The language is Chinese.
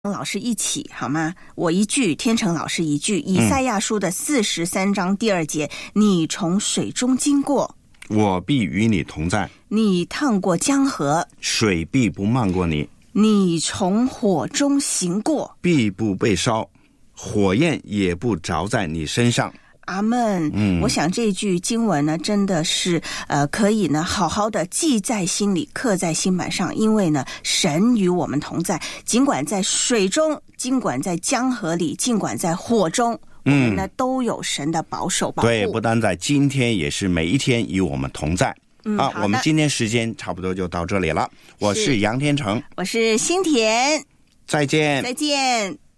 老师一起好吗？我一句，天成老师一句。以赛亚书的43章第2节，你从水中经过， 我必与你同在； 你趟过江河， 水必不漫过你； 你从火中行过， 必不被烧，火焰也不着在你身上。 阿们。我想这句经文呢，真的是可以呢好好的记在心里，刻在心板上。因为呢，神与我们同在，尽管在水中，尽管在江河里，尽管在火中，我们呢都有神的保守保护。 对，不单在今天，也是每一天与我们同在。我们今天时间差不多就到这里了。我是杨天成， 我是新田， 再见， 再见。